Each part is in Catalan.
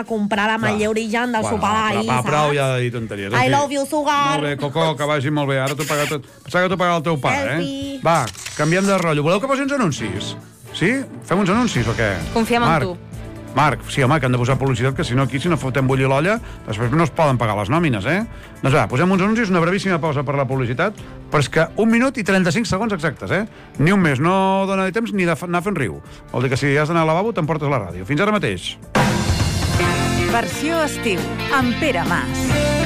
a comprar la Manlleu origen del sopar d'ahir, saps? Prou ja de dir tonteries. I love you, sugar. Molt bé, Coco, que vagi molt bé. Ara t'ho paga tot. Pensava que t'ho pagava el teu pare, Selfie. Va, canviem de rotllo. Voleu que posi uns anuncis? Sí? Fem uns anuncis o què? Confiem en tu. Marc, sí, home, que han de posar publicitat, que si no aquí, si no fotem bullir l'olla, després no es poden pagar les nòmines, eh? Doncs va, posem uns anuncis, una brevíssima pausa per la publicitat, però és que 1 minut i 35 segons exactes, eh? Ni un mes, no dona temps ni d'anar fent riu. Vol dir que si has d'anar al lavabo, t'emportes la ràdio. Fins ara mateix. Versió estiu, amb Pere Mas.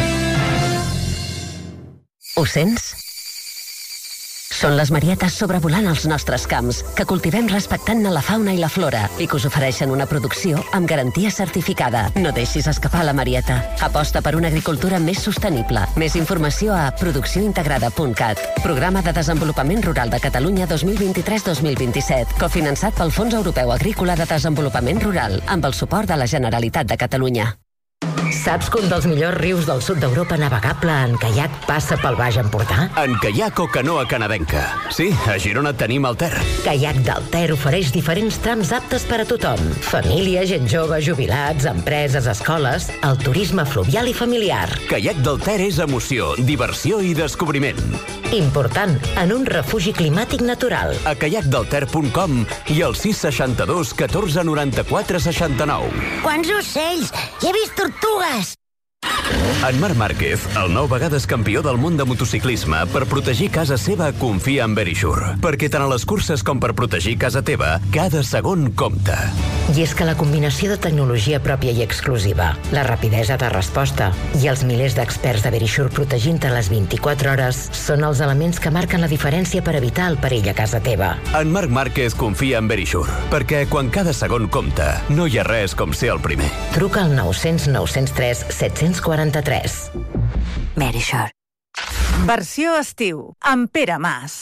Ho sents? Són les marietes sobrevolant els nostres camps, que cultivem respectant la fauna i la flora i que us ofereixen una producció amb garantia certificada. No deixis escapar la marieta. Aposta per una agricultura més sostenible. Més informació a produccióintegrada.cat. Programa de Desenvolupament Rural de Catalunya 2023-2027, cofinançat pel Fons Europeu Agrícola de Desenvolupament Rural, amb el suport de la Generalitat de Catalunya. Saps que un dels millors rius del sud d'Europa navegable en caiac passa pel Baix Empordà? En caiac o canoa canadenca. Sí, a Girona tenim el Ter. Caiac del Ter ofereix diferents trams aptes per a tothom. Família, gent jove, jubilats, empreses, escoles, el turisme fluvial i familiar. Caiac del Ter és emoció, diversió i descobriment. Important, en un refugi climàtic natural. A caiacdelter.com i al 662 14 94 69. Quants ocells! Hi he vist tortugues! En Marc Márquez, el 9 vegades campió del món de motociclisme, per protegir casa seva confia en Verisure. Perquè tant a les curses com per protegir casa teva, cada segon compta. I és que la combinació de tecnologia pròpia i exclusiva, la rapidesa de resposta i els milers d'experts de Verisure protegint-te les 24 hores són els elements que marquen la diferència per evitar el perill a casa teva. En Marc Márquez confia en Verisure, perquè quan cada segon compta, no hi ha res com ser el primer. Truca al 900 903 743. Verisure. Versió estiu, amb Pere Mas.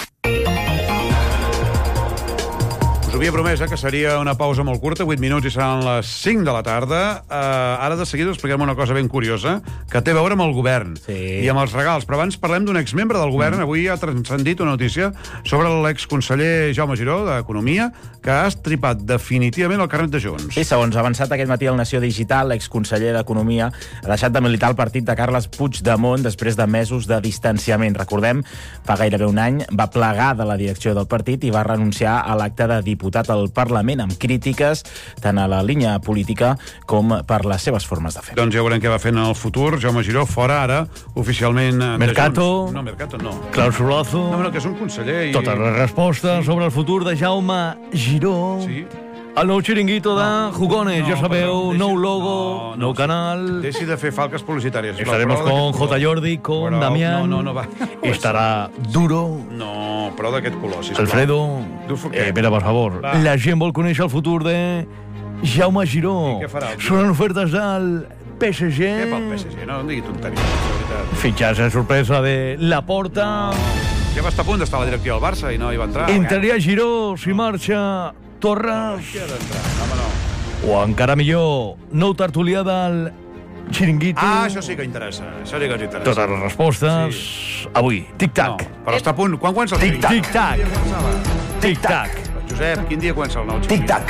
Us havia promès que seria una pausa molt curta, 8 minuts i seran les 5 de la tarda. Ara de seguida us expliquem una cosa ben curiosa que té a veure amb el govern i amb els regals. Però abans parlem d'un exmembre del govern. Avui ha transcendit una notícia sobre l'exconseller Jaume Giró, d'Economia, que ha estripat definitivament el carnet de Junts. Sí, segons ha avançat aquest matí al Nació Digital, l'exconseller d'Economia ha deixat de militar el partit de Carles Puigdemont després de mesos de distanciament. Recordem, fa gairebé un any va plegar de la direcció del partit i va renunciar a l'acte de diputat al Parlament, amb crítiques tant a la línia política com per les seves formes de fer. Doncs ja veurem què va fer en el futur. Jaume Giró, fora ara, oficialment... Mercato. No, Mercato no. Clausulazo. No, que és un conseller i... Totes les respostes sobre el futur de Jaume Giró. Sí. El nou xiringuito de Jugones, ja sabeu, nou logo, nou canal. Deixi de fer falques publicitàries. Estaremos con J. Jordi, con Damián. No, va. Estarà duro. No, prou d'aquest color, sisplau. Alfredo, espera, per favor. Va. La gent vol conèixer el futur de Jaume Giró. I què farà? Són ofertes del PSG. Què pel PSG? No em digui tonteries, de veritat. Fitxatge sorpresa de Laporta. Ja va estar a punt d'estar a la directiva del Barça i no hi va entrar. Entraria Giró si marxa Torres. Aquí ha d'entrar, home, no. O encara millor, nou tertulià del Xiringuito. Això sí que interessa. Això sí que ens interessa. Totes les respostes. Sí. Avui, tic-tac. No, però està a punt. Quan comença el tic-tac? Tic-tac. Josep, quin dia comença el nou Tic-tac.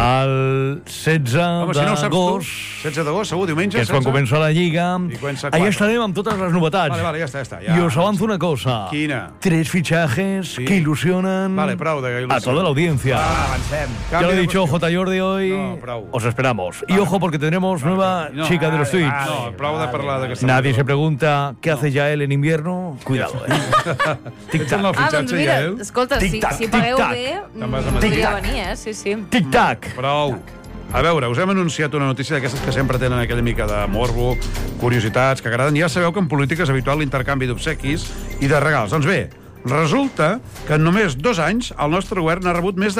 El 16 d'agost. 16 d'agost, segur, diumenge. Que és quan comença la Lliga. Allà estarem amb totes les novetats. Vale, ja està. I us avanzo una cosa. Quina? 3 fichajes que ilusionan a toda la audiencia. Avancem. Ya lo he dicho J. Jordi hoy. Os esperamos. Y ojo, porque tenemos nueva chica de los tweets. No, prou de parlar d'aquesta... Nadie se pregunta qué hace Yael en invierno. Cuidado, Tic-tac. Doncs mira, escolta, si pagueu bé, podria venir, sí. Tic-tac. Prou. A veure, us hem anunciat una notícia d'aquestes que sempre tenen aquella mica de morbo, curiositats, que agraden. Ja sabeu que en política és habitual l'intercanvi d'obsequis i de regals. Doncs bé, resulta que en només 2 anys el nostre govern ha rebut més de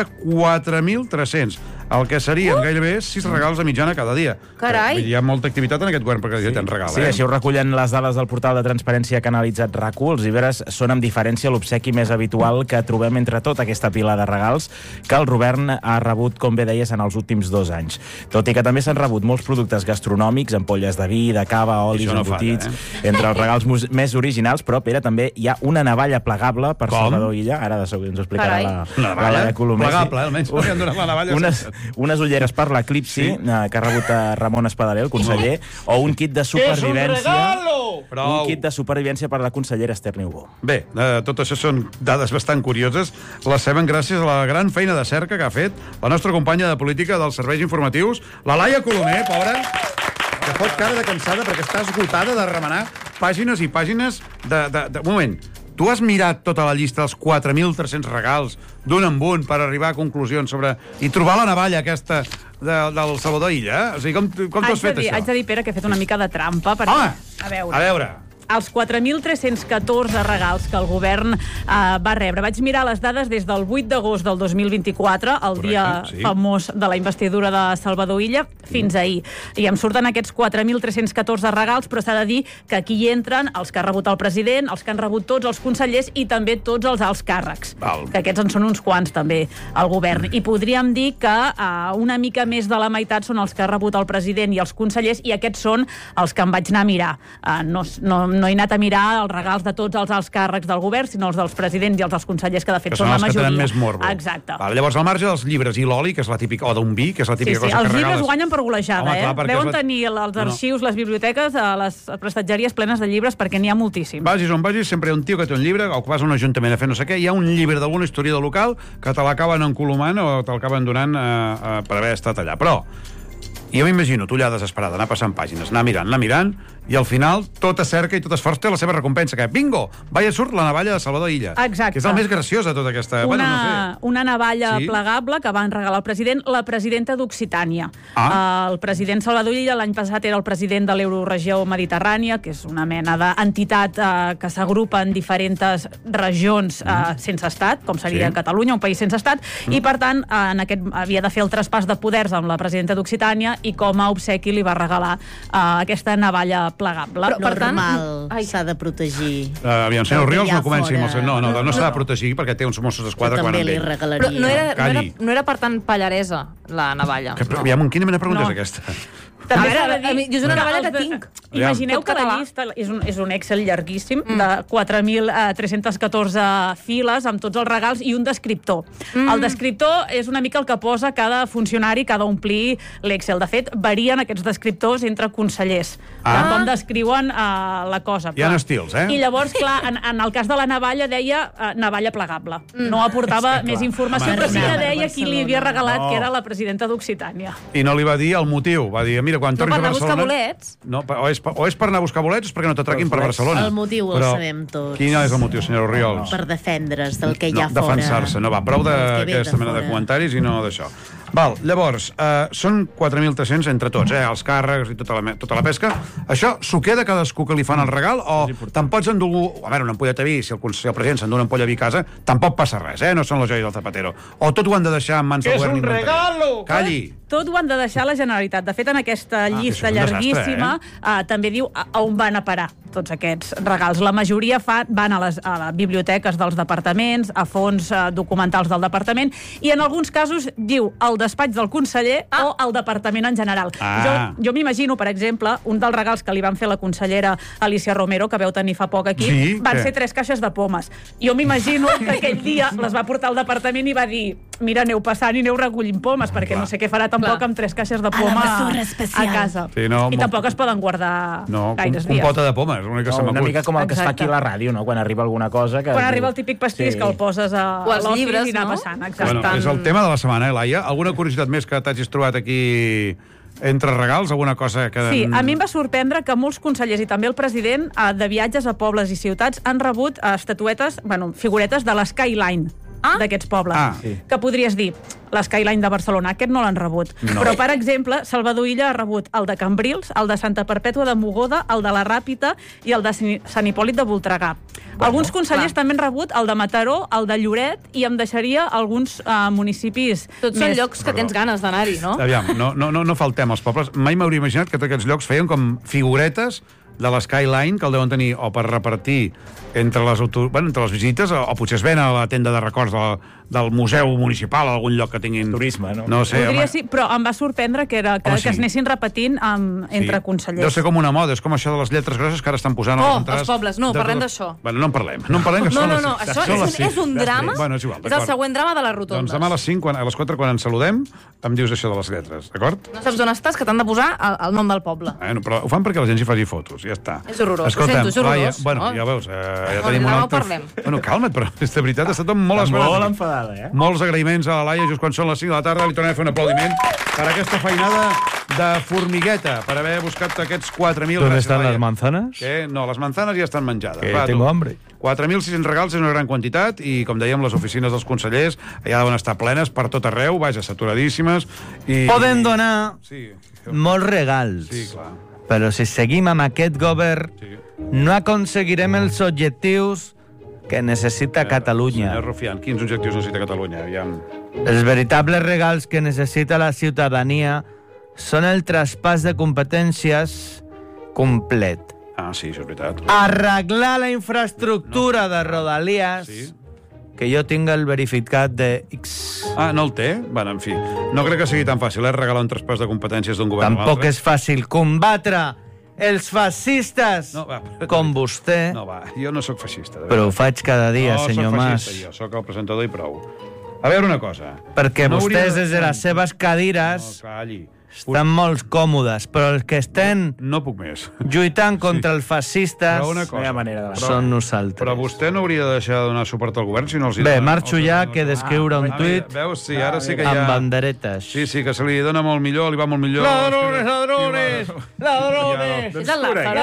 4.300, el que serien gairebé 6 regals de mitjana cada dia. Carai! Hi ha molta activitat en aquest govern perquè ja tens regal, Sí, així ho recullen les dades del portal de transparència que ha analitzat RAC1. Els iberes són amb diferència l'obsequi més habitual que trobem entre tota aquesta pila de regals que el govern ha rebut, com bé deies, en els últims 2 anys. Tot i que també s'han rebut molts productes gastronòmics, ampolles de vi, de cava, olis, embotits, entre els regals més originals, però, Pere, també hi ha una navalla plegable per Salvador Illa. Ara de segur ens ho explicarà la Laia Colomés. Plegable, almenys no li han donat la navalla. unes ulleres per l'eclipsi, que ha rebut Ramon Espadaler, el conseller, o un kit de supervivència... Un kit de supervivència per la consellera Esther Niubó. Bé, tot això són dades bastant curioses. Les sabem gràcies a la gran feina de cerca que ha fet la nostra companya de política dels serveis informatius, la Laia Colomer, pobra, que fot cara de cansada perquè està esgotada de remenar pàgines i pàgines de... Un moment, tu has mirat tota la llista dels 4.300 regals d'un en un per arribar a conclusions sobre... i trobar la navalla aquesta del Salvador Illa? O sigui, com t'ho has fet, això? Haig de dir, Pere, que he fet una mica de trampa. Perquè, home, a veure... Els 4.314 regals que el govern va rebre. Vaig mirar les dades des del 8 d'agost del 2024, el dia famós de la investidura de Salvador Illa, fins ahir. I em surten aquests 4.314 regals, però s'ha de dir que aquí hi entren els que ha rebut el president, els que han rebut tots els consellers i també tots els alts càrrecs. Que aquests en són uns quants, també, al govern. I podríem dir que una mica més de la meitat són els que ha rebut el president i els consellers, i aquests són els que em vaig anar a mirar. No he anat a mirar els regals de tots els alts càrrecs del govern, sinó els dels presidents i els dels consellers, que de fet són la majoria. Que són els que tenen més morbo. Exacte. Llavors, al marge dels llibres i l'oli, que és la típica, o d'un vi, que és la típica cosa que regales... Els llibres guanyen per golejada, Deuen tenir els arxius, les biblioteques, les prestatgeries plenes de llibres, perquè n'hi ha moltíssims. Vagis on vagis, sempre hi ha un tio que té un llibre, o que vas a un ajuntament a fer no sé què, hi ha un llibre d'alguna historiador local que te l'acaben encolomant o te l'acaben donant per haver estat allà. Però jo m'imagino, tu allà desesperada, anar passant pàgines, anar mirant, i al final tot es cerca i tot esforç té la seva recompensa, que bingo, vaya surt la navalla de Salvador Illa. Exacte. Que és el més graciós de tota aquesta... Una navalla plegable que van regalar al president, la presidenta d'Occitània. El president Salvador Illa l'any passat era el president de l'Euroregió Mediterrània, que és una mena d'entitat que s'agrupa en diferents regions sense estat, com seria Catalunya, un país sense estat, i per tant havia de fer el traspàs de poders amb la presidenta d'Occitània, i com a obsequi li va regalar aquesta navalla plegable. Però normal, s'ha de protegir. Aviam, senyor Oriols, no comenci amb el seu... No s'ha de protegir perquè té uns Mossos d'Esquadra quan també li regalaria. Però no era per tant pallaresa, la navalla. Aviam, quina mena de pregunta és aquesta? També s'ha de dir... Jo és una navalla que tinc. Imagineu que la llista és un Excel llarguíssim de 4.314 files amb tots els regals i un descriptor. El descriptor és una mica el que posa cada funcionari que ha d'omplir l'Excel. De fet, varien aquests descriptors entre consellers, com descriuen la cosa. Hi ha estils, I llavors, clar, en el cas de la navalla deia navalla plegable. No aportava més informació, però sí que deia qui li havia regalat, que era la presidenta d'Occitània. I no li va dir el motiu, va dir, mira, quan tornis a Barcelona... No per anar a buscar bolets. No, o és per anar a buscar bolets o és perquè no t'atraquin per Barcelona. El motiu el sabem tots. Quin és el motiu, senyor Oriols? Per defendre's del que hi ha fora. Defensar-se, no va. Prou d'aquesta mena de comentaris i no d'això. Val, llavors, són 4.300 entre tots, els càrrecs i tota la pesca. Això s'ho queda cadascú que li fan el regal o te'n pots endur... A veure, una ampolleta de vi, si el president s'endú una ampolla de vi a casa, tampoc passa res, no són les joies del Zapatero. O tot ho han de deixar en mans del govern inventari. És un regalo! Calli! Tot ho han de deixar a la Generalitat. De fet, en aquesta llista llarguíssima també diu on van a parar tots aquests regals. La majoria van a les biblioteques dels departaments, a fons documentals del departament, i en alguns casos diu el despatx del conseller o el departament en general. Jo m'imagino, per exemple, un dels regals que li van fer la consellera Alicia Romero, que veu tenir fa poc aquí, van ser 3 caixes de pomes. Jo m'imagino que aquell dia les va portar al departament i va dir, mira, aneu passant i aneu recollint pomes, perquè no sé què farà tampoc amb 3 caixes de poma a casa. I tampoc es poden guardar gaires dies. Un pot de pomes, una mica com el que es fa aquí a la ràdio, quan arriba alguna cosa... Quan arriba el típic pastís que el poses a l'office i anar passant. És el tema de la setmana, Laia? Alguna curiositat més que t'hagis trobat aquí entre regals? Alguna cosa que... Sí, a mi em va sorprendre que molts consellers i també el president de viatges a pobles i ciutats han rebut estatuetes, figuretes de l'Skyline d'aquests pobles. Que podries dir, l'Skyline de Barcelona, aquest no l'han rebut. Però, per exemple, Salvador Illa ha rebut el de Cambrils, el de Santa Perpètua de Mogoda, el de la Ràpita i el de Sant Hipòlit de Voltregà. Alguns consellers també han rebut el de Mataró, el de Lloret, i em deixaria alguns municipis Tots són llocs que tens ganes d'anar-hi, no? Aviam, no faltem als pobles. Mai m'hauria imaginat que tots aquests llocs feien com figuretes de l'Skyline, que el deuen tenir o per repartir entre les visites, o potser es ven a la tenda de records del museu municipal, algun lloc que tinguin... Turisme, no? No sé, podria ser, però em va sorprendre que es anessin repetint entre consellers. Deu ser com una moda, és com això de les lletres grosses que ara estan posant a les entrades... Els pobles, no, parlem d'això. Bueno, no en parlem, que són les 6. Això és un drama, bueno, és igual, és el següent drama de les rotondes. Doncs demà a les 5, a les 4, quan ens saludem, em dius això de les lletres, d'acord? No saps on estàs, que t'han de posar el nom del poble. Bueno, però ho fan perquè la gent s'hi faci fotos, ja està. És horrorós, ho sento, és horrorós. Bueno, ja veus, ja tenim un altre... Bueno, calma't, però és de veritat, està tot molt esperat. Molt enfadada, eh? Molts agraïments a la Laia, just quan són les 5 de la tarda, li tornem a fer un aplaudiment per aquesta feinada de formigueta, per haver buscat aquests 4.000... ¿Dónde están las manzanas? No, les manzanes ja estan menjades. Que tengo hambre. 4.600 regals és una gran quantitat i, com dèiem, les oficines dels consellers allà deuen estar plenes per tot arreu, vaja, saturadíssimes. Poden donar molts regals. Sí, clar. Però si seguim amb aquest govern, no aconseguirem els objectius que necessita Catalunya. Senyor Rufián, quins objectius necessita Catalunya? Aviam. Els veritables regals que necessita la ciutadania són el traspàs de competències complet. Ah, sí, això és veritat. Arreglar la infraestructura de Rodalies, que jo tinc el verificat de X. Ah, no el té? Bueno, en fi, no crec que sigui tan fàcil, regalar un traspàs de competències d'un govern a l'altre. Tampoc és fàcil combatre els fascistes com vostè. No, va, jo no sóc feixista. Però ho faig cada dia, senyor Mas. No soc feixista, jo soc el presentador i prou. A veure una cosa. Perquè vostès, des de les seves cadires, estan molt còmodes, però els que estem lluitant contra els fascistes són nosaltres. Però vostè no hauria de deixar de donar suport al govern si no els hi dona... Bé, marxo ja, que d'escriure un tuit amb banderetes. Sí, que se li dona molt millor, li va molt millor... Ladrones, ladrones, ladrones! És el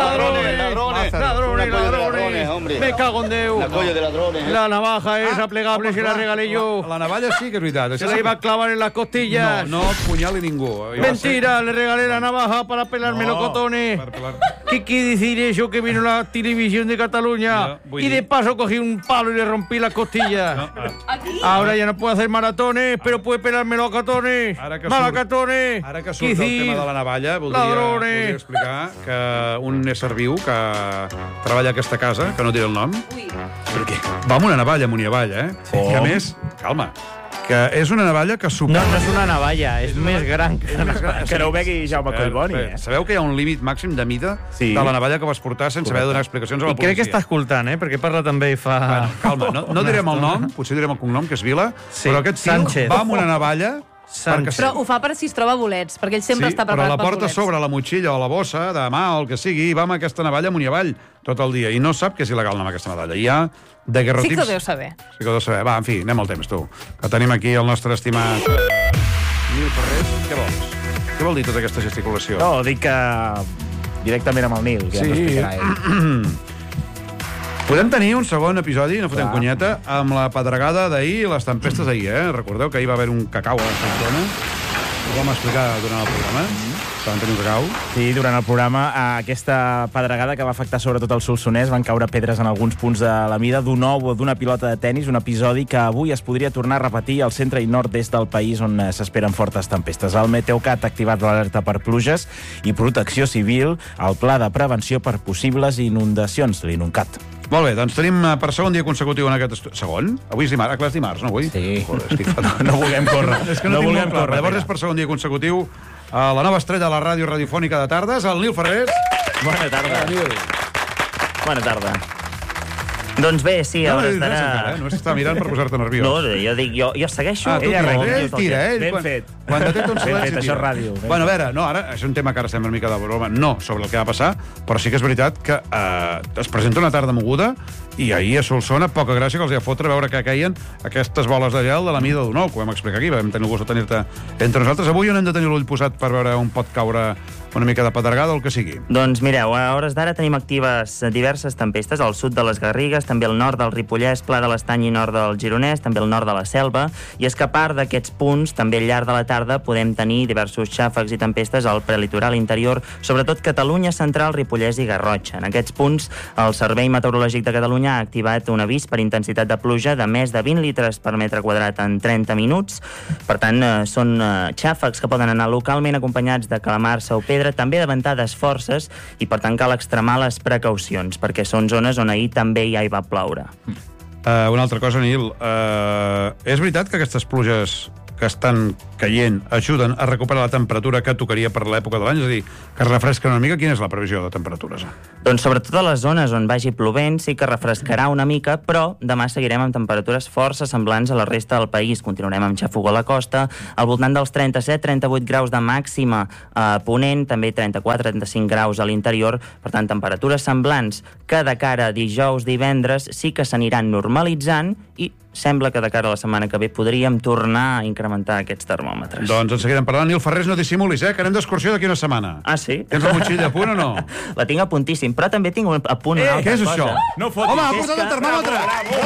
Lázaro. Ladrones, me cago en Déu. La navaja esa plegable se la regalé yo. La navalla sí que és veritat. Se la iba a clavar en las costillas. No punyali ningú. Mentira, le regalé la navaja para pelar melocotones. ¿Qué quiere decir eso que vino la televisión de Cataluña? Y de paso cogí un palo y le rompí las costillas. Ahora ya no puedo hacer maratones, pero puede pelar melocotones. Malacatones. Ara que surt el tema de la navalla, voldria explicar que un ésser viu que treballa a aquesta casa, que no diré el nom, perquè va amb una navalla amunt i avall, i a més, calma, que és una navalla que No és una navalla, és més gran que no ho vegi Jaume Collboni. Sabeu que hi ha un límit màxim de mida de la navalla que vas portar sense haver de donar explicacions a la policia? I crec que està escoltant, perquè parla també i fa... Calma, no direm el nom, potser direm el cognom, que és Vila, però aquest tio va amb una navalla... Però ho fa per si es troba bolets, perquè ell sempre està preparat pels bolets. Però la porta sobre la motxilla o la bossa, de mà o el que sigui, i va amb aquesta navalla amunt i avall tot el dia, i no sap que és il·legal anar amb aquesta navalla. Hi ha de guerrotips... Sí que ho deu saber. Sí que ho deu saber. Va, en fi, anem al temps, tu. Que tenim aquí el nostre estimat... Nil Ferrés, què vols? Què vol dir tota aquesta gesticulació? No, dic que directament amb el Nil, que ja ens explicarà ell. Podem tenir un segon episodi, no fotem cunyeta, amb la pedregada d'ahir i les tempestes d'ahir, Recordeu que ahir va haver un cacau a la Solsona. Ho vam explicar durant el programa. Van tenir un cacau. Sí, durant el programa, aquesta pedregada que va afectar sobretot el Solsonès, van caure pedres en alguns punts de la mida d'un ou o d'una pilota de tennis, un episodi que avui es podria tornar a repetir al centre i nord-est del país, on s'esperen fortes tempestes. El Meteocat ha activat l'alerta per pluges i Protecció Civil el pla de prevenció per possibles inundacions, l'Inuncat. Molt bé, doncs tenim per segon dia consecutiu en aquest... Segon? Avui és dimarts, clar, és dimarts, no avui? Sí. Joder, estic fatal. No vulguem córrer. És que no vulguem córrer. Llavors és per segon dia consecutiu la nova estrella de la ràdio radiofònica de tardes, el Nil Ferrés. Bona tarda. Bona tarda. Doncs bé, sí, a hores d'ara... No s'està mirant per posar-te nerviós. No, jo dic, jo segueixo... Ell tira, Ben fet. Quan detecta un silenci, tira. Això és ràdio. Bueno, a veure, ara és un tema que ara estem una mica de broma, no sobre el que va passar, però sí que és veritat que es presenta una tarda moguda i ahir a Solsona poca gràcia que els hi va fotre veure que caien aquestes boles de gel de la mida d'un ou, que ho vam explicar aquí, vam tenir el gust de tenir-te entre nosaltres. Avui on hem de tenir l'ull posat per veure on pot caure una mica de pedregada o el que sigui? Doncs mireu, a hores d'ara tenim actives diverses tempestes al sud de les Garrigues, també al nord del Ripollès, Pla de l'Estany i nord del Gironès, també al nord de la Selva, i és que a part d'aquests punts, també al llarg de la tarda podem tenir diversos xàfecs i tempestes al prelitoral interior, sobretot Catalunya Central, Ripollès i Garrotxa. En aquests punts, el Servei Meteorològic de Catalunya ha activat un avís per intensitat de pluja de més de 20 litres per metre quadrat en 30 minuts. Per tant, són xàfecs que poden anar localment acompanyats de calamarsa o pedra, també de ventades forces, i per tant cal extremar les precaucions, perquè són zones on ahir també ja hi va ploure. Una altra cosa, Nil. És veritat que aquestes pluges que estan caient ajuden a recuperar la temperatura que tocaria per l'època de l'any? És a dir, que es refresquen una mica. Quina és la previsió de temperatures? Doncs sobretot a les zones on vagi plovent sí que refrescarà una mica, però demà seguirem amb temperatures força semblants a la resta del país. Continuarem amb xafogó a la costa, al voltant dels 37-38 graus de màxima a Ponent, també 34-35 graus a l'interior. Per tant, temperatures semblants que de cara a dijous, divendres, sí que s'aniran normalitzant i sembla que de cara a la setmana que ve podríem tornar a incrementar aquests termòmetres. Doncs en seguirem parlant. Nil Ferrés, no dissimulis, que anem d'excursió d'aquí una setmana. Ah, sí? Tens la motxilla a punt o no? La tinc a puntíssim, però també tinc a punt una altra què és cosa. això? No fotis. Home, ha posat el termòmetre!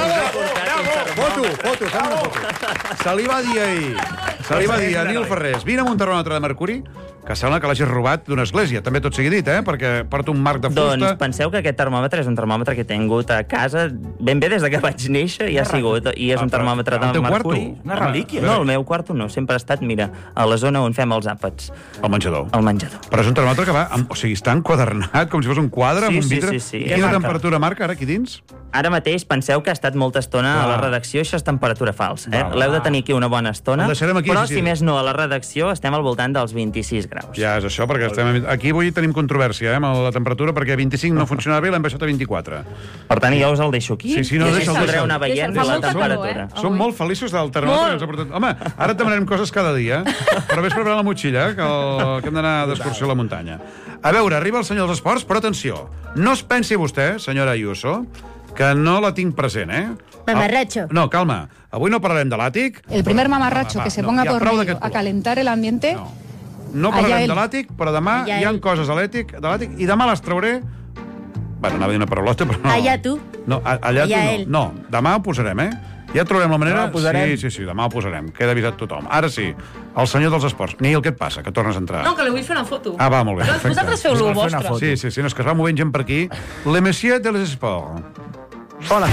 Foto, fem una foto. Se li va dir ahir, a Nil Ferrés, vine amb un termòmetre de mercuri, que sembla que l'hagis robat d'una església, també tot sigui dit, perquè porta un marc de fusta. Doncs penseu que aquest termòmetre és un termòmetre que he tingut a casa ben bé des que vaig néixer i ha sigut, i és un termòmetre de mercuri. Una relíquia. No, el meu quarto no, sempre ha estat, mira, a la zona on fem els àpats. Al menjador. Al menjador. Però és un termòmetre que va, o sigui, està enquadernat, com si fos un quadre, amb un vidre. Sí. I quina temperatura marca ara aquí dins? Ara mateix penseu que ha estat molta estona a la redacció, això és temperatura falsa. L'heu de tenir aquí una bona estona, però si més no, a la redacció estem al voltant dels 26 graus. Ja, és això, perquè aquí avui tenim controvèrsia amb la temperatura, perquè 25 no funcionava bé i l'hem baixat a 24. Per tant, jo us el deixo aquí, i així podreu anar veient la temperatura. Som molt feliços del termòmetre que ens ha portat. Home, ara et demanarem coses cada dia, però vés preparant la motxilla, que hem d'anar d'excursió a la muntanya. A veure, arriba el senyor dels esports, però atenció, no es pensi vostè, senyora Ayuso, que no la tinc present, Mamarracho. No, calma. Avui no parlarem de l'àtic. El primer mamarracho que se ponga por medio a calentar el ambiente... No parlarem de l'àtic, però demà hi ha coses de l'àtic, i demà les trauré... Bueno, anava a dir una paraulota, però no. Allà tu. No, allà tu no. No, demà ho posarem, Ja trobarem la manera... Sí, demà ho posarem. Queda avisat tothom. Ara sí, el senyor dels esports. Nil, què et passa, que tornes a entrar? No, que li vull fer una foto. Ah, va, molt bé. Vosaltres feu-lo vostre. Sí, no, és que es va movent gent per aquí. Le Monsieur de les Esports. Hola.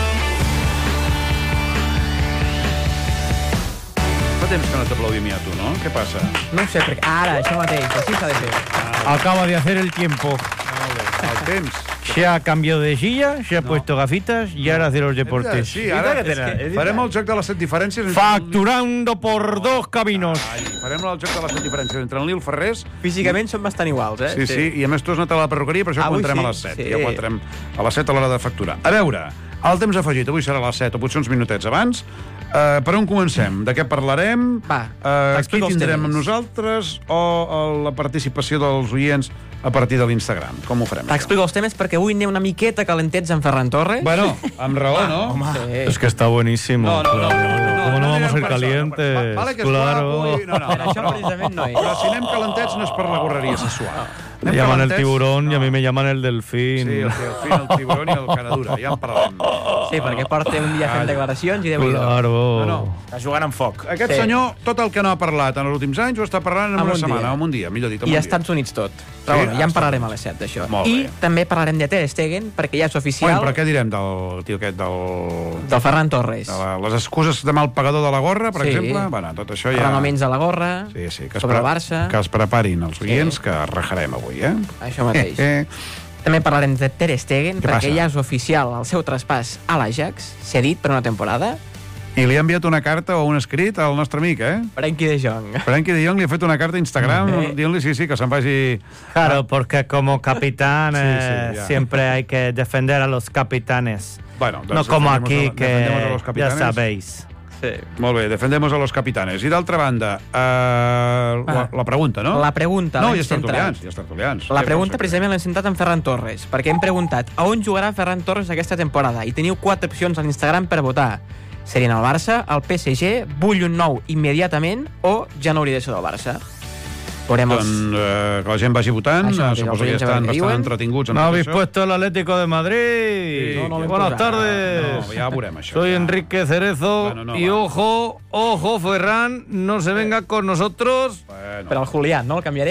Fa temps que no t'aplaudim ja, tu, no? Què passa? No sé, perquè ara, això mateix, així s'ha de fer. Acaba de hacer el tiempo. El temps. Se ha cambiado de silla, se ha puesto gafitas y ahora hace los deportes. Sí, ara farem el joc de les 7 diferències. Facturando por dos caminos. Farem el joc de les 7 diferències entre el Nil Ferrés... Físicament són bastant iguals, Sí, i a més tu has anat a la perruqueria, per això ho entrem a les 7. Ja ho entrem a les 7 a l'hora de facturar. A veure, el temps afegit, avui serà a les 7 o potser uns minutets abans. Per on comencem? De què parlarem? Qui tindrem amb nosaltres? O la participació dels oients a partir de l'Instagram? Com ho farem? T'explico els temes perquè avui anem una miqueta calentets amb Ferran Torres. Bueno, amb raó, ¿no? Es que está buenísimo. No. ¿Cómo no vamos a ir calientes? Vale que claro. Això precisament no és. Però si anem calentets no és per la gorreria sexual. Me llaman el tiburón y a mí me llaman el delfín. Sí, el delfín, el tiburón i el canadura. Ja en parlarem. Sí, perquè porta un dia fent declaracions i Déu-n'hi-do. Claro. Està jugant amb foc. Aquest senyor, tot el que no ha parlat en els últims anys, ho està parlant en una setmana, en un dia, millor dit. I als Estats Units tot. Però bueno, ja en parlarem a les 7 d'això. I també parlarem de Ter Stegen, perquè ja és oficial... Bueno, però què direm del tio aquest, del Ferran Torres. Les excuses de mal pagador de la gorra, per exemple? Bueno, tot això ja... Armaments de la gorra, sobre el Barça... Que es preparin els oients, que rajarem avui, Això mateix. També parlarem de Ter Stegen, perquè ja és oficial el seu traspàs a l'Ajax, s'ha dit per una temporada. I li ha enviat una carta o un escrit al nostre amic, Frenkie de Jong. Frenkie de Jong li ha fet una carta a Instagram dient-li sí, que se'n vagi... Claro, porque como capitán siempre hay que defender a los capitanes. Bueno, no como aquí, que ya sabéis. Sí. Molt bé, defendemos a los capitanes. I d'altra banda, la pregunta, no? La pregunta. No, i els tertulians. La pregunta precisament l'hem centrat en Ferran Torres, perquè hem preguntat a on jugarà Ferran Torres aquesta temporada, i teniu 4 opcions a l'Instagram per votar. Serien el Barça, el PSG, vull un nou immediatament, o ja no hauria de ser del Barça. Doncs que la gent vagi votant, suposo que estan bastant entretinguts. No habéis puesto el Atlético de Madrid. Buenas tardes. Ja veurem això. Soy Enrique Cerezo y ojo, Ferran, no se venga con nosotros. Per al Julián, no? El canviarem?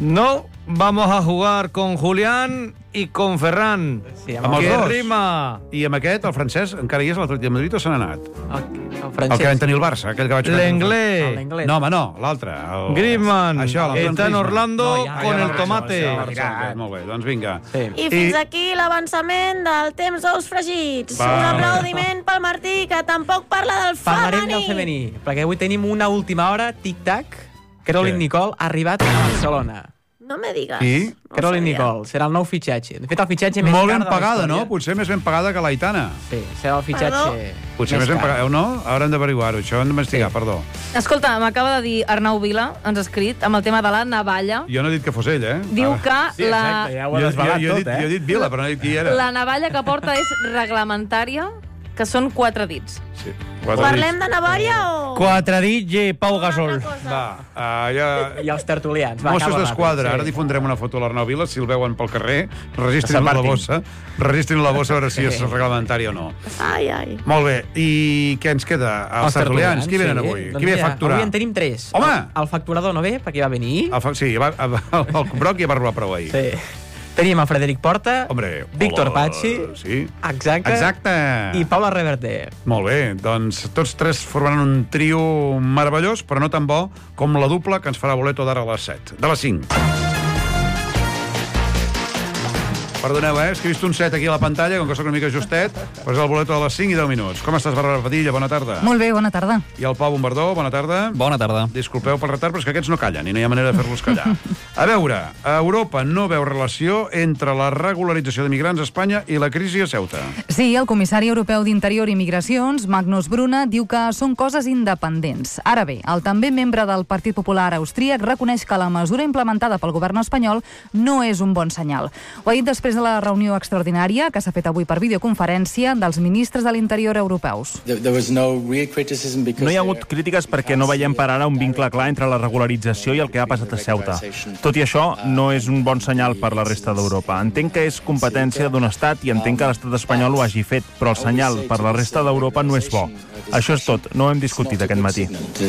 No, vamos a jugar con Julián i con Ferran. Sí, amb els dos. Rima. I amb aquest, el francès, encara hi és a l'Atlètic de Madrid o se n'ha anat? El francès. El que vam tenir el Barça, aquell que vaig... L'Englès. No, home, no, l'altre. Griezmann. Està en Orlando con el tomate. Molt bé, doncs vinga. I fins aquí l'avançament del temps d'ous fregits. Un aplaudiment pel Martí, que tampoc parla del femení. Parlarem del femení, perquè avui tenim una última hora, tic-tac. Caroline Nicole ha arribat a Barcelona. No me digues. I? Caroline Nicole, serà el nou fitxatge. De fet, el fitxatge més car de la història. Molt ben pagada, no? Potser més ben pagada que l'Aitana. Sí, serà el fitxatge potser més ben pagada, no? Ara hem d'averiguar-ho, això hem d'investigar, perdó. Escolta, m'acaba de dir Arnau Vila, ens ha escrit, amb el tema de la navalla. Jo no he dit que fos ell, Diu que sí, exacte, ja ho he desvelat tot, Jo he dit Vila, però no he dit qui era. La navalla que porta és reglamentària, que són 4 dits. Sí. Parlem de navalla o...? 4 dits i Pau Gasol. I els tertulians. Mossos d'Esquadra, ara difondrem una foto a l'Arnau Vila, si el veuen pel carrer, registrin la bossa a veure si és reglamentari o no. Ai. Molt bé, i què ens queda? Els tertulians, qui venen avui? Qui ve a facturar? Avui en tenim 3. Home! El facturador no ve, perquè va venir. Sí, el Broc ja va arribar prou ahir. Sí. Tenim el Frederic Porta, Víctor Pacci, exacte, i Paula Reverte. Molt bé, doncs tots 3 formaran un trio meravellós, però no tan bo com la dupla que ens farà Boleto d'ara a les 7, de les 5. Perdoneu, és que he vist un 7 aquí a la pantalla, com que soc una mica justet, però és el Boleto de les 5 i 10 minuts. Com estàs, Bàrbara Padilla? Bona tarda. Molt bé, bona tarda. I el Pau Bombardó, bona tarda. Bona tarda. Disculpeu pel retard, però és que aquests no callen i no hi ha manera de fer-los callar. A veure, Europa no veu relació entre la regularització d'immigrants a Espanya i la crisi a Ceuta. Sí, el comissari europeu d'Interior i Migracions, Magnus Brunner, diu que són coses independents. Ara bé, el també membre del Partit Popular austríac reconeix que la mesura implementada pel govern espanyol no és un bon senyal. Ho ha dit després de la reunió extraordinària que s'ha fet avui per videoconferència dels ministres de l'Interior europeus. No hi ha hagut crítiques perquè no veiem per ara un vincle clar entre la regularització i el que ha passat a Ceuta. Tot i això, no és un bon senyal per la resta d'Europa. Entenc que és competència d'un estat i entenc que l'estat espanyol ho hagi fet, però el senyal per la resta d'Europa no és bo. Això és tot, no ho hem discutit aquest matí.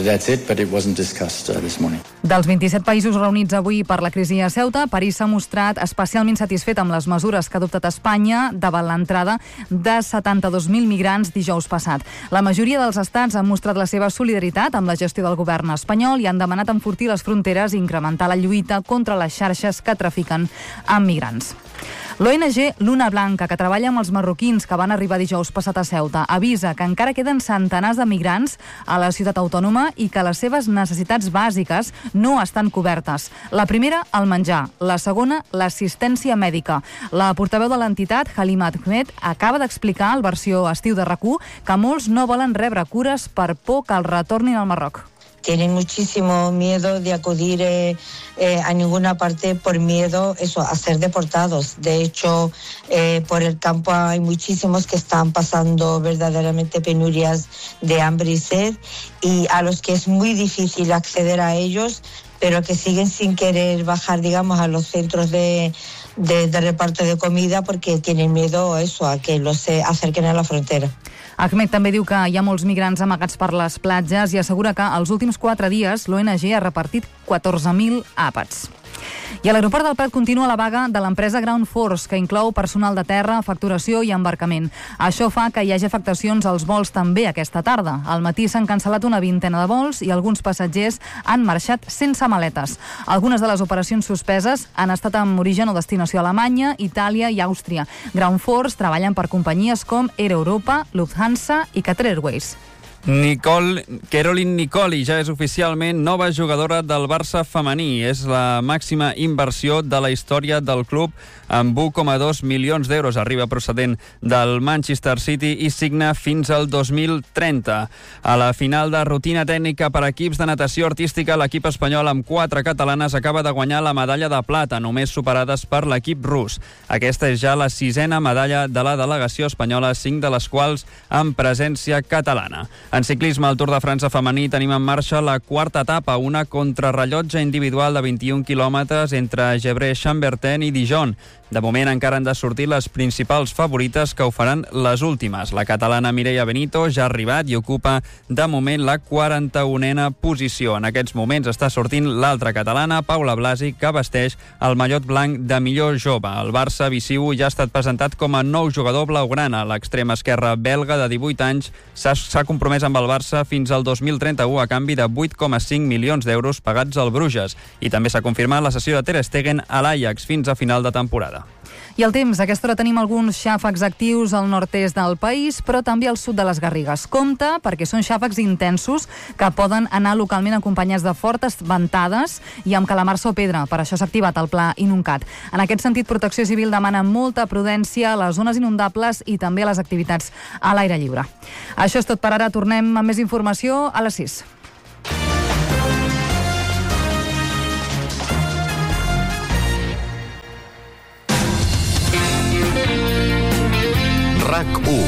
Dels 27 països reunits avui per la crisi a Ceuta, París s'ha mostrat especialment satisfet amb les mesures que ha adoptat Espanya davant l'entrada de 72.000 migrants dijous passat. La majoria dels estats han mostrat la seva solidaritat amb la gestió del govern espanyol i han demanat enfortir les fronteres i incrementar la lluita contra les xarxes que trafiquen amb migrants. L'ONG Luna Blanca, que treballa amb els marroquins que van arribar dijous passat a Ceuta, avisa que encara queden centenars de migrants a la ciutat autònoma i que les seves necessitats bàsiques no estan cobertes. La primera, el menjar. La segona, l'assistència mèdica. La portaveu de l'entitat, Halima Ahmed, acaba d'explicar al versió estiu de RAC1 que molts no volen rebre cures per por que els retornin al Marroc. Tienen muchísimo miedo de acudir a ninguna parte por miedo a ser deportados. De hecho, por el campo hay muchísimos que están pasando verdaderamente penurias de hambre y sed y a los que es muy difícil acceder a ellos, pero que siguen sin querer bajar, digamos, a los centros de reparto de comida porque tienen miedo a que los se acerquen a la frontera. Ahmed també diu que hi ha molts migrants amagats per les platges i assegura que els últims 4 dies l'ONG ha repartit 14.000 àpats. I a l'aeroport del Prat continua la vaga de l'empresa Ground Force, que inclou personal de terra, facturació i embarcament. Això fa que hi hagi afectacions als vols també aquesta tarda. Al matí s'han cancel·lat una vintena de vols i alguns passatgers han marxat sense maletes. Algunes de les operacions suspeses han estat amb origen o destinació a Alemanya, Itàlia i Àustria. Ground Force treballen per companyies com Air Europa, Lufthansa i Qatar Airways. Caroline Nicole ja és oficialment nova jugadora del Barça femení. És la màxima inversió de la història del club amb 1,2 milions d'euros. Arriba procedent del Manchester City i signa fins al 2030. A la final de rutina tècnica per equips de natació artística, l'equip espanyol amb 4 catalanes acaba de guanyar la medalla de plata, només superades per l'equip rus. Aquesta és ja la 6a medalla de la delegació espanyola, 5 de les quals amb presència catalana. En ciclisme, al Tour de França femení, tenim en marxa la quarta etapa, una contrarrellotge individual de 21 quilòmetres entre Gevrey-Chambertin i Dijon. De moment encara han de sortir les principals favorites que ho faran les últimes. La catalana Mireia Benito ja ha arribat i ocupa de moment la 41a posició. En aquests moments està sortint l'altra catalana, Paula Blasi, que vesteix el mallot blanc de millor jove. El Barça Bisiu ja ha estat presentat com a nou jugador blaugrana. L'extrema esquerra belga de 18 anys s'ha compromès amb el Barça fins al 2031 a canvi de 8,5 milions d'euros pagats al Bruges. I també s'ha confirmat la cessió de Ter Stegen a l'Ajax fins a final de temporada. I el temps, a aquesta hora tenim alguns xàfecs actius al nord-est del país, però també al sud de les Garrigues. Compte, perquè són xàfecs intensos que poden anar localment acompanyats de fortes ventades i amb calamarsa o pedra. Per això s'ha activat el pla Inuncat. En aquest sentit, Protecció Civil demana molta prudència a les zones inundables i també a les activitats a l'aire lliure. Això és tot per ara. Tornem amb més informació a les 6. RAC1.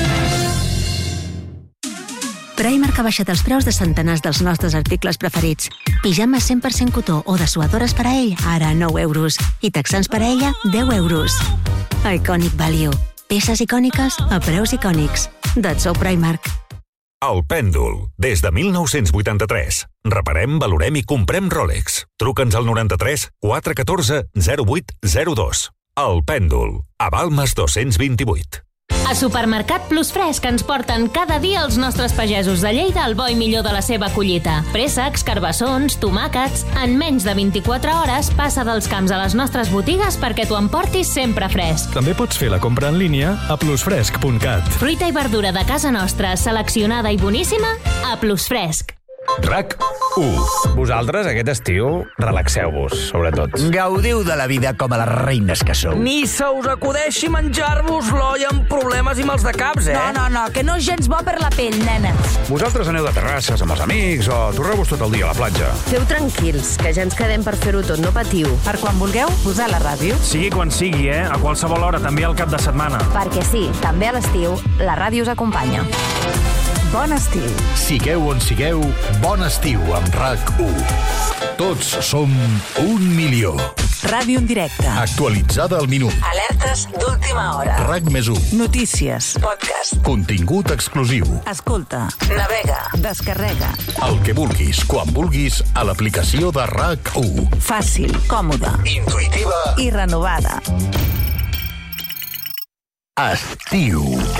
Primark ha baixat els preus de centenars dels nostres articles preferits. Pijames 100% cotó o dessuadores per a ell, ara a 9 euros. I texans per a ella, 10 euros. Iconic Value. Peces icòniques a preus icònics. That's so Primark. El Pèndol, des de 1983. Reparem, valorem i comprem Rolex. Truca'ns al 93 414 0802. El Pèndol, a Balmes 228. A Supermercat Plus Fresc ens porten cada dia els nostres pagesos de Lleida al bo i millor de la seva collita. Préssecs, carbassons, tomàquets... En menys de 24 hores passa dels camps a les nostres botigues perquè t'ho emportis sempre fresc. També pots fer la compra en línia a plusfresc.cat. Fruita i verdura de casa nostra, seleccionada i boníssima, a Plus Fresc. RAC1. Vosaltres, aquest estiu, relaxeu-vos, sobretot. Gaudiu de la vida com a les reines que sou. Ni se us acudeixi menjar-vos l'olla amb problemes i mals de caps, eh? No, que no és gens bo per la pell, nenes. Vosaltres aneu de terrasses amb els amics o torreu-vos tot el dia a la platja. Feu tranquils, que ja ens quedem per fer-ho tot, no patiu. Per quan vulgueu, posar la ràdio. Sigui quan sigui, a qualsevol hora, també al cap de setmana. Perquè sí, també a l'estiu, la ràdio us acompanya. Bon estiu. Sigueu on sigueu, bon estiu amb RAC1. Tots som 1.000.000. Ràdio en directe. Actualitzada al minut. Alertes d'última hora. RAC+1. Notícies. Podcast. Contingut exclusiu. Escolta. Navega. Descarrega. El que vulguis, quan vulguis, a l'aplicació de RAC1. Fàcil, còmoda, intuïtiva i renovada. Estiu.